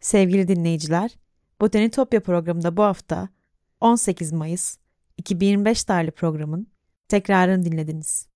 Sevgili dinleyiciler, Botanitopya programında bu hafta 18 Mayıs 2025 tarihli programın tekrarını dinlediniz.